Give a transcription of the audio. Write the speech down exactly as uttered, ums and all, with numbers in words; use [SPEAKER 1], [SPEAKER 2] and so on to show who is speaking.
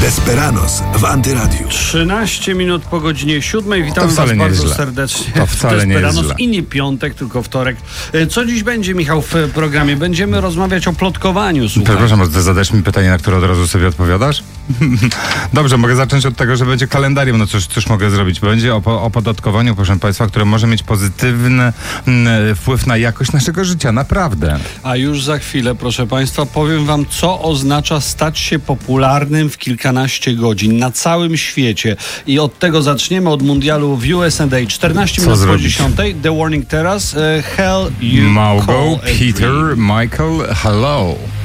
[SPEAKER 1] Desperados w Antyradiu.
[SPEAKER 2] trzynaście minut po godzinie siódmej. Witam
[SPEAKER 3] to
[SPEAKER 2] was bardzo
[SPEAKER 3] źle.
[SPEAKER 2] serdecznie.
[SPEAKER 3] To wcale nie jest źle.
[SPEAKER 2] I nie piątek, tylko wtorek. Co dziś będzie, Michał, w programie? Będziemy rozmawiać o plotkowaniu, słuchaj.
[SPEAKER 3] Przepraszam, zadać mi pytanie, na które od razu sobie odpowiadasz? Dobrze, mogę zacząć od tego, że będzie kalendarium. No cóż, cóż mogę zrobić? Będzie o opodatkowaniu, proszę państwa, które może mieć pozytywny mm, wpływ na jakość naszego życia. Naprawdę.
[SPEAKER 2] A już za chwilę, proszę państwa, powiem wam, co oznacza stać się popularnym w kilkanaście godzin na całym świecie. I od tego zaczniemy, od mundialu w U S A. czternaście minut po dziesiątej. The Warning teraz. Uh, hell you
[SPEAKER 3] Małgo,
[SPEAKER 2] call
[SPEAKER 3] Peter, Michael, hello.